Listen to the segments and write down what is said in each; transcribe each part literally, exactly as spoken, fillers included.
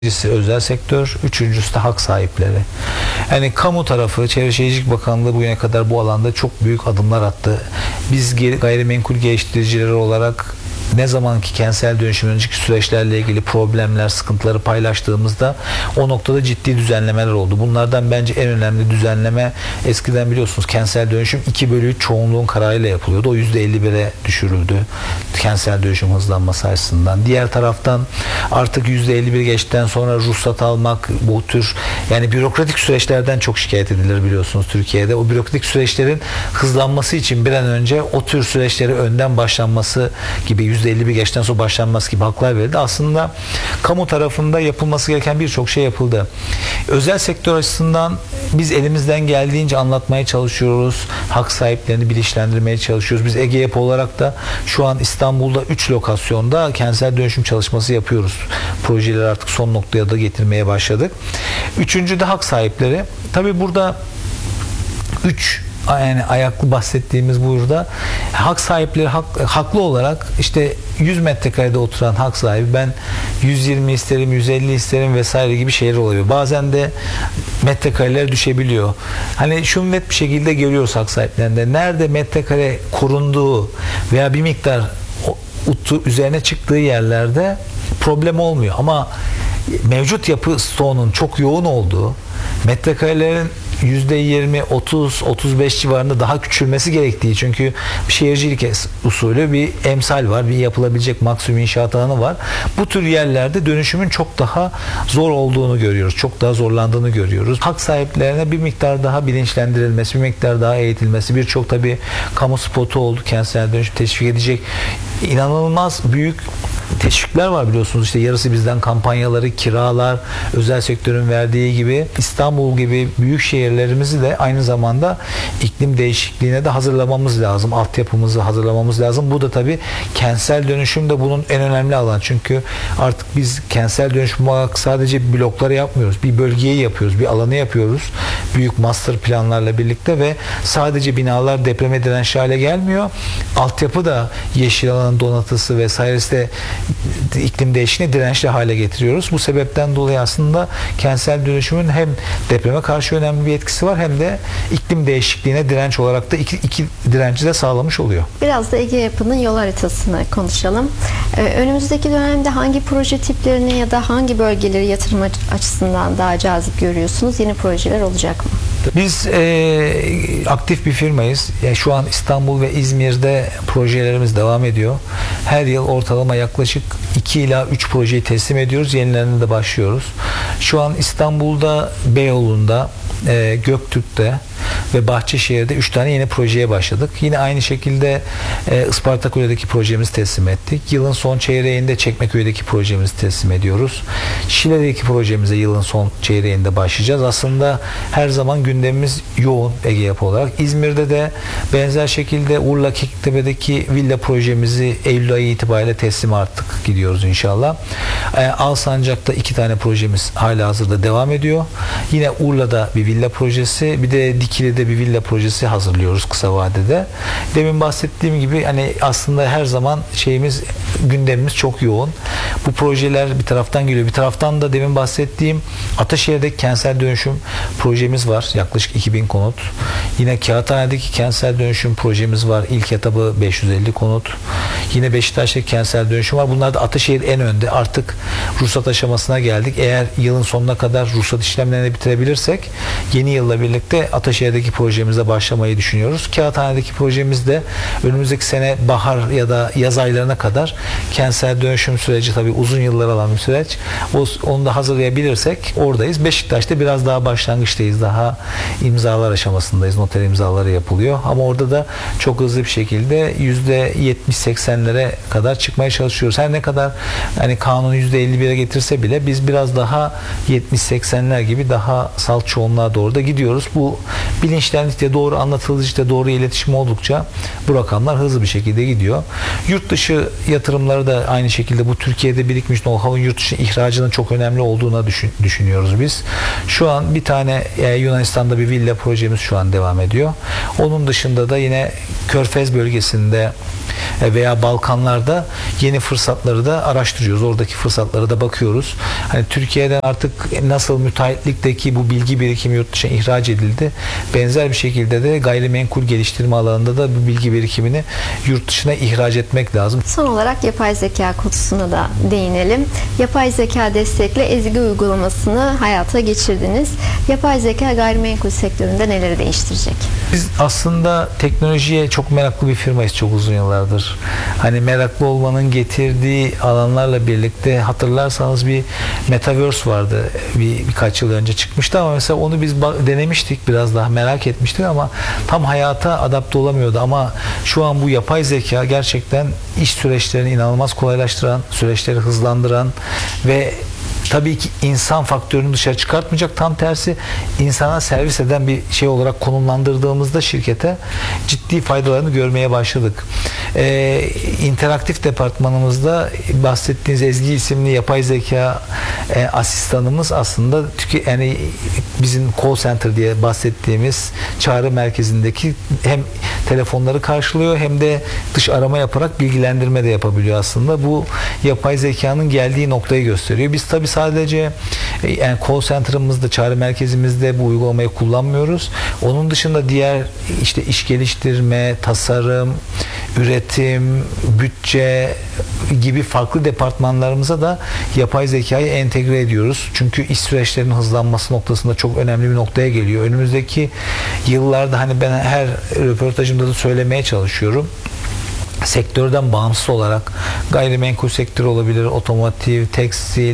İkincisi özel sektör, üçüncüsü de hak sahipleri. Yani kamu tarafı, Çevre Şehircilik Bakanlığı bugüne kadar bu alanda çok büyük adımlar attı. Biz gayrimenkul geliştiricileri olarak ne zamanki kentsel dönüşüm önceki süreçlerle ilgili problemler, sıkıntıları paylaştığımızda o noktada ciddi düzenlemeler oldu. Bunlardan bence en önemli düzenleme, eskiden biliyorsunuz kentsel dönüşüm iki bölü üç çoğunluğun kararıyla yapılıyordu. O yüzde elli bire düşürüldü kentsel dönüşüm hızlanması açısından. Diğer taraftan artık yüzde elli bir geçtikten sonra ruhsat almak, bu tür yani bürokratik süreçlerden çok şikayet edilir biliyorsunuz Türkiye'de. O bürokratik süreçlerin hızlanması için bir an önce o tür süreçleri önden başlanması gibi yüzde elli bir geçten sonra başlanması gibi haklar verildi. Aslında kamu tarafında yapılması gereken birçok şey yapıldı. Özel sektör açısından biz elimizden geldiğince anlatmaya çalışıyoruz. Hak sahiplerini bilinçlendirmeye çalışıyoruz. Biz Ege Yapı olarak da şu an İstanbul'da üç lokasyonda kentsel dönüşüm çalışması yapıyoruz. Projeleri artık son noktaya da getirmeye başladık. Üçüncü de hak sahipleri. Tabii burada üç yani ayaklı bahsettiğimiz burada hak sahipleri hak, haklı olarak işte yüz metrekarede oturan hak sahibi ben yüz yirmi isterim, yüz elli isterim vesaire gibi şeyler oluyor. Bazen de metrekareler düşebiliyor. Hani şunu net bir şekilde görüyoruz hak sahiplerinde. Nerede metrekare korunduğu veya bir miktar üzerine çıktığı yerlerde problem olmuyor. Ama mevcut yapı stoğunun çok yoğun olduğu, metrekarelerin yüzde yirmi, otuz, otuz beş civarında daha küçülmesi gerektiği, çünkü şehircilik usulü bir emsal var, bir yapılabilecek maksimum inşaat alanı var. Bu tür yerlerde dönüşümün çok daha zor olduğunu görüyoruz. Çok daha zorlandığını görüyoruz. Hak sahiplerine bir miktar daha bilinçlendirilmesi, bir miktar daha eğitilmesi, birçok tabii kamu spotu oldu. Kentsel dönüşüm teşvik edecek inanılmaz büyük teşvikler var biliyorsunuz. İşte yarısı bizden kampanyaları, kiralar, özel sektörün verdiği gibi İstanbul gibi büyük şehirlerimizi de aynı zamanda iklim değişikliğine de hazırlamamız lazım. Altyapımızı hazırlamamız lazım. Bu da tabii kentsel dönüşüm de bunun en önemli alan. Çünkü artık biz kentsel dönüşüm olarak sadece blokları yapmıyoruz. Bir bölgeyi yapıyoruz. Bir alanı yapıyoruz. Büyük master planlarla birlikte ve sadece binalar depreme dirençli hale gelmiyor. Altyapı da yeşil alan donatısı vesairesi de iklim değişikliğine dirençli hale getiriyoruz. Bu sebepten dolayı aslında kentsel dönüşümün hem depreme karşı önemli bir etkisi var, hem de iklim değişikliğine direnç olarak da iki, iki direnci de sağlamış oluyor. Biraz da Ege Yapı'nın yol haritasını konuşalım. Ee, önümüzdeki dönemde hangi proje tiplerini ya da hangi bölgeleri yatırım açısından daha cazip görüyorsunuz? Yeni projeler olacak mı? Biz e, aktif bir firmayız. Yani şu an İstanbul ve İzmir'de projelerimiz devam ediyor. Her yıl ortalama yaklaşık iki ila üç projeyi teslim ediyoruz. Yenilerine de başlıyoruz. Şu an İstanbul'da Beyoğlu'nda, e, Göktürk'te ve Bahçeşehir'de üç tane yeni projeye başladık. Yine aynı şekilde e, Ispartaköy'deki projemizi teslim ettik. Yılın son çeyreğinde Çekmeköy'deki projemizi teslim ediyoruz. Şile'deki projemize yılın son çeyreğinde başlayacağız. Aslında her zaman gündemimiz yoğun Ege Yapı olarak. İzmir'de de benzer şekilde Urla Kektepe'deki villa projemizi Eylül ayı itibariyle teslim artık gidiyoruz inşallah. E, Alsancak'ta iki tane projemiz hala hazırda devam ediyor. Yine Urla'da bir villa projesi, bir de Dikili'de bir villa projesi hazırlıyoruz kısa vadede. Demin bahsettiğim gibi hani aslında her zaman şeyimiz, gündemimiz çok yoğun. Bu projeler bir taraftan geliyor. Bir taraftan da demin bahsettiğim Ataşehir'deki kentsel dönüşüm projemiz var. Yaklaşık iki bin konut. Yine Kağıthane'deki kentsel dönüşüm projemiz var. İlk etabı beş yüz elli konut. Yine Beşiktaş'taki kentsel dönüşüm var. Bunlar da Ataşehir en önde. Artık ruhsat aşamasına geldik. Eğer yılın sonuna kadar ruhsat işlemlerini bitirebilirsek yeni yılla birlikte Ataşehir'deki projemize başlamayı düşünüyoruz. Kağıthane'deki projemiz de önümüzdeki sene bahar ya da yaz aylarına kadar kentsel dönüşüm süreci, tabii uzun yıllar alan bir süreç. O, onu da hazırlayabilirsek oradayız. Beşiktaş'ta biraz daha başlangıçtayız. Daha imzalar aşamasındayız. Noter imzaları yapılıyor. Ama orada da çok hızlı bir şekilde yüzde yetmiş seksenlere kadar çıkmaya çalışıyoruz. Her ne kadar hani kanun yüzde elli bire getirse bile biz biraz daha yetmiş seksenler gibi daha salt çoğunluğa doğru da gidiyoruz. Bu bilinçlendikçe, doğru anlatıldıkça, doğru iletişim oldukça bu rakamlar hızlı bir şekilde gidiyor. Yurt dışı yatırımları da aynı şekilde bu Türkiye'de birikmiş know-how'un yurt dışı ihracını çok önemli olduğuna düşün, düşünüyoruz biz. Şu an bir tane e, Yunanistan'da bir villa projemiz şu an devam ediyor. Onun dışında da yine Körfez bölgesinde e, veya Balkanlarda yeni fırsatları da araştırıyoruz. Oradaki fırsatlara da bakıyoruz. Hani Türkiye'den artık nasıl müteahhitlikteki bu bilgi birikimi yurt dışına ihraç edildi. Benzer bir şekilde de gayrimenkul geliştirme alanında da bu bilgi birikimini yurt dışına ihraç etmek lazım. Son olarak yapay zeka konusuna da değinelim. Yapay zeka destekli Ezgi uygulamasını hayata geçirdiniz. Yapay zeka gayrimenkul sektöründe neleri değiştirecek? Biz aslında teknolojiye çok meraklı bir firmayız çok uzun yıllardır. Hani meraklı olmanın getirdiği alanlarla birlikte hatırlarsanız bir Metaverse vardı. Bir, birkaç yıl önce çıkmıştı ama mesela onu biz denemiştik, biraz daha merak etmiştik ama tam hayata adapte olamıyordu. Ama şu an bu yapay zeka gerçekten iş süreçlerini inanılmaz kolaylaştıran, süreçleri hızlandıran ve tabii ki insan faktörünü dışarı çıkartmayacak, tam tersi insana servis eden bir şey olarak konumlandırdığımızda şirkete ciddi faydalarını görmeye başladık. Ee, interaktif departmanımızda bahsettiğiniz Ezgi isimli yapay zeka e, asistanımız aslında tüke, yani bizim call center diye bahsettiğimiz çağrı merkezindeki hem telefonları karşılıyor hem de dış arama yaparak bilgilendirme de yapabiliyor aslında. Bu yapay zekanın geldiği noktayı gösteriyor. Biz tabii sadece yani call center'ımızda, çağrı merkezimizde bu uygulamayı kullanmıyoruz. Onun dışında diğer işte iş geliştirme, tasarım, üretim, bütçe gibi farklı departmanlarımıza da yapay zekayı entegre ediyoruz. Çünkü iş süreçlerinin hızlanması noktasında çok önemli bir noktaya geliyor. Önümüzdeki yıllarda hani ben her röportajımda da söylemeye çalışıyorum. Sektörden bağımsız olarak gayrimenkul sektörü olabilir, otomotiv, tekstil,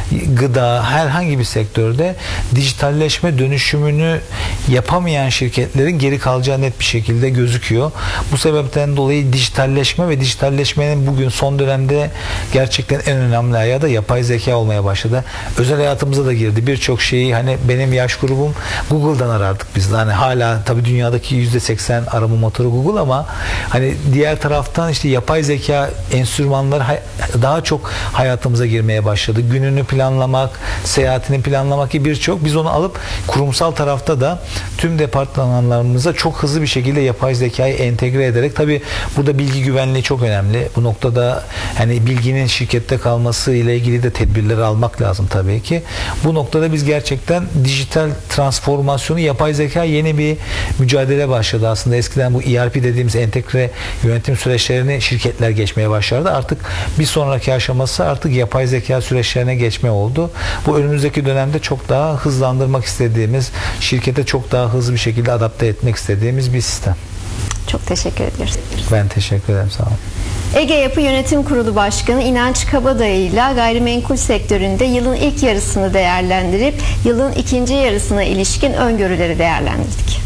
gıda, herhangi bir sektörde dijitalleşme dönüşümünü yapamayan şirketlerin geri kalacağı net bir şekilde gözüküyor. Bu sebepten dolayı dijitalleşme ve dijitalleşmenin bugün son dönemde gerçekten en önemli ayağı da yapay zeka olmaya başladı. Özel hayatımıza da girdi. Birçok şeyi hani benim yaş grubum Google'dan arardık biz. Hani hala tabii dünyadaki yüzde seksen arama motoru Google ama hani diğer tarafta işte yapay zeka enstrümanları daha çok hayatımıza girmeye başladı. Gününü planlamak, seyahatini planlamak gibi birçok. Biz onu alıp kurumsal tarafta da tüm departmanlarımıza çok hızlı bir şekilde yapay zekayı entegre ederek, tabii burada bilgi güvenliği çok önemli. Bu noktada hani bilginin şirkette kalması ile ilgili de tedbirleri almak lazım tabii ki. Bu noktada biz gerçekten dijital transformasyonu, yapay zeka yeni bir mücadele başladı aslında. Eskiden bu E R P dediğimiz entegre yönetim süreçleri şirketler geçmeye başladı. Artık bir sonraki aşaması artık yapay zeka süreçlerine geçme oldu. Bu önümüzdeki dönemde çok daha hızlandırmak istediğimiz, şirkete çok daha hızlı bir şekilde adapte etmek istediğimiz bir sistem. Çok teşekkür ediyoruz. Ben teşekkür ederim. Sağ olun. Ege Yapı Yönetim Kurulu Başkanı İnanç Kabadayı ile gayrimenkul sektöründe yılın ilk yarısını değerlendirip yılın ikinci yarısına ilişkin öngörüleri değerlendirdik.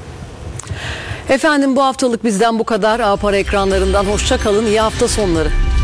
Efendim bu haftalık bizden bu kadar. A Para ekranlarından hoşça kalın. İyi hafta sonları.